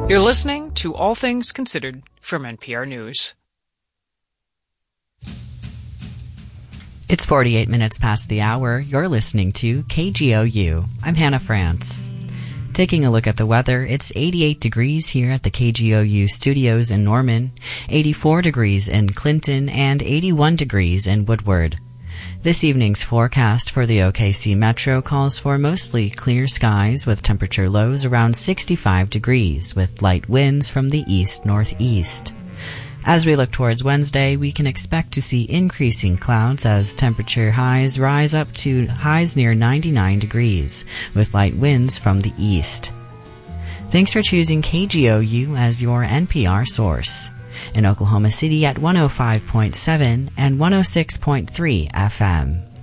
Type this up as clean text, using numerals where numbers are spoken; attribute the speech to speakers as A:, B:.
A: You're listening to All Things Considered from NPR News.
B: It's 48 minutes past the hour. You're listening to KGOU. I'm Hannah France. Taking a look at the weather, it's 88 degrees here at the KGOU studios in Norman, 84 degrees in Clinton, and 81 degrees in Woodward. This evening's forecast for the OKC Metro calls for mostly clear skies with temperature lows around 65 degrees with light winds from the east-northeast. As we look towards Wednesday, we can expect to see increasing clouds as temperature highs rise up to highs near 99 degrees with light winds from the east. Thanks for choosing KGOU as your NPR source. In Oklahoma City at 105.7 and 106.3 FM.